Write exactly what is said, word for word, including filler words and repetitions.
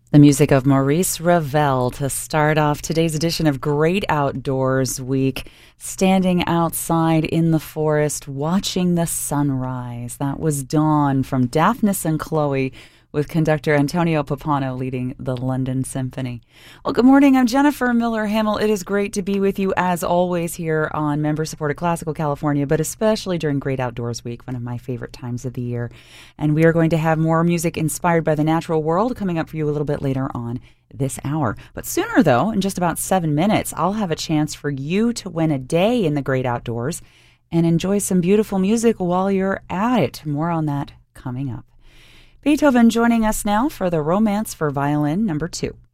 The music of Maurice Ravel to start off today's edition of Great Outdoors Week, standing outside in the forest, watching the sunrise. That was Dawn from Daphnis and Chloe, with conductor Antonio Pappano leading the London Symphony. Well, good morning. I'm Jennifer Miller-Hamill. It is great to be with you, as always, here on member-supported Classical California, but especially during Great Outdoors Week, one of my favorite times of the year. And we are going to have more music inspired by the natural world coming up for you a little bit later on this hour. But sooner, though, in just about seven minutes, I'll have a chance for you to win a day in the great outdoors and enjoy some beautiful music while you're at it. More on that coming up. Beethoven joining us now for the Romance for Violin number two.